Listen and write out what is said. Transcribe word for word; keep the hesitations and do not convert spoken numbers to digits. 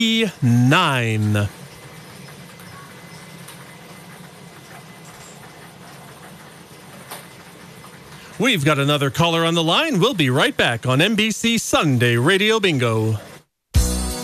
nine. We've got another caller on the line. We'll be right back on N B C Sunday Radio Bingo.